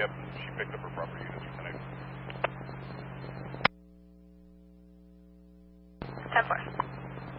Captain. She picked up her property units for tonight. 10-4.